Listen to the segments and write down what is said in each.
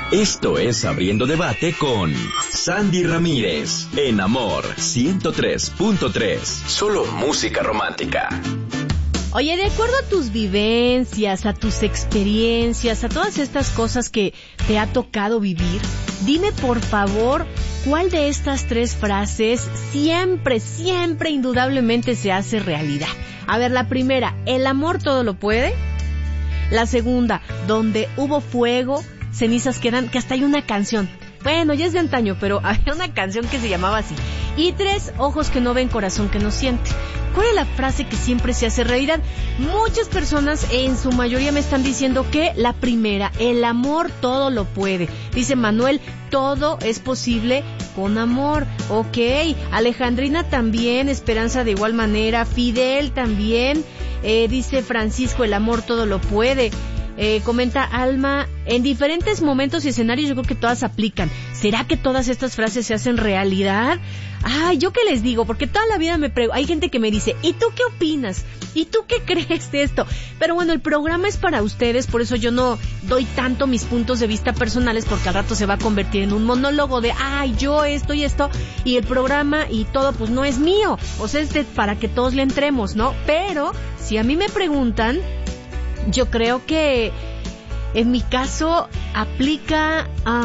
Esto es Abriendo Debate con Sandy Ramírez, en Amor 103.3. Solo música romántica. Oye, de acuerdo a tus vivencias, a tus experiencias, a todas estas cosas que te ha tocado vivir, dime por favor, ¿cuál de estas 3 frases siempre, indudablemente se hace realidad? A ver, la primera, el amor todo lo puede. La segunda, donde hubo fuego, cenizas quedan, que hasta hay una canción. Bueno, ya es de antaño, pero había una canción que se llamaba así. Y 3, ojos que no ven, corazón que no siente. ¿Cuál es la frase que siempre se hace realidad? Muchas personas, en su mayoría, me están diciendo que la primera, el amor todo lo puede. Dice Manuel, todo es posible con amor. Ok, Alejandrina también, Esperanza de igual manera, Fidel también, dice Francisco, el amor todo lo puede. Comenta Alma, en diferentes momentos y escenarios yo creo que todas aplican. ¿Será que todas estas frases se hacen realidad? Ay, ¿yo qué les digo? Porque toda la vida hay gente que me dice, ¿y tú qué opinas? ¿Y tú qué crees de esto? Pero bueno, el programa es para ustedes, por eso yo no doy tanto mis puntos de vista personales, porque al rato se va a convertir en un monólogo de, ay, yo esto y esto, y el programa y todo pues no es mío. O sea, es para que todos le entremos, ¿no? Pero, si a mí me preguntan, yo creo que en mi caso aplica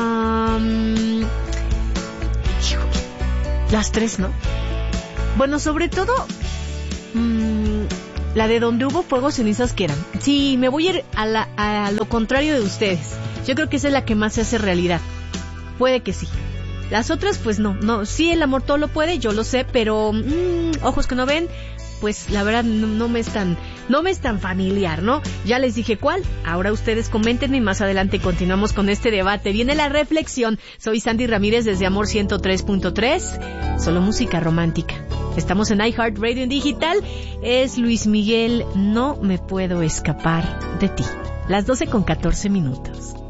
las 3, ¿no? Bueno, sobre todo la de donde hubo fuego, cenizas quedan. Sí, me voy a ir a lo contrario de ustedes. Yo creo que esa es la que más se hace realidad. Puede que sí. Las otras, pues no. Sí, el amor todo lo puede, yo lo sé, pero ojos que no ven, pues la verdad no me es tan familiar, ¿no? Ya les dije cuál, ahora ustedes comenten y más adelante continuamos con este debate. Viene la reflexión. Soy Sandy Ramírez desde Amor 103.3, solo música romántica. Estamos en iHeartRadio en digital. Es Luis Miguel, no me puedo escapar de ti. Las 12:14.